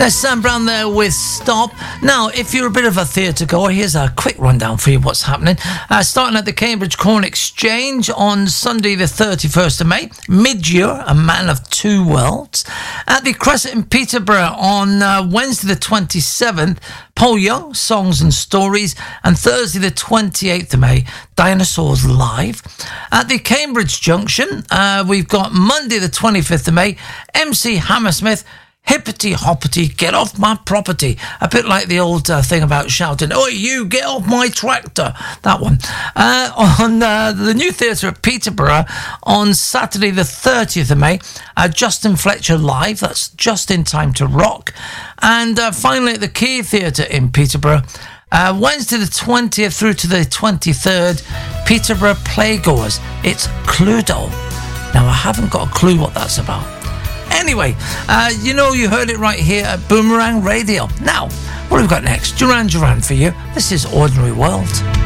There's Sam Brown there with Stop. Now, if you're a bit of a theatre goer, here's a quick rundown for you what's happening. Starting at the Cambridge Corn Exchange on Sunday the 31st of May, Mid-Year, A Man of Two Worlds. At the Crescent in Peterborough on Wednesday the 27th, Paul Young, Songs and Stories. And Thursday the 28th of May, Dinosaurs Live. At the Cambridge Junction, we've got Monday the 25th of May, MC Hammersmith, Hippity hoppity, get off my property. A bit like the old thing about shouting, "Oi, you, get off my tractor." That one. On the New Theatre at Peterborough on Saturday the 30th of May, Justin Fletcher Live. That's Just in Time to Rock. And finally at the Key Theatre in Peterborough, Wednesday the 20th through to the 23rd, Peterborough Playgoers. It's Cluedo. Now, I haven't got a clue what that's about. Anyway, you heard it right here at Boomerang Radio. Now, what have we got next? Duran Duran for you. This is Ordinary World.